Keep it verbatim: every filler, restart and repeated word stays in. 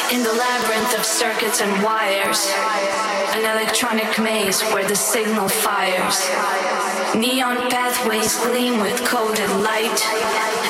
in the labyrinth of circuits and wires, an electronic maze where the signal fires. Neon pathways gleam with coded light.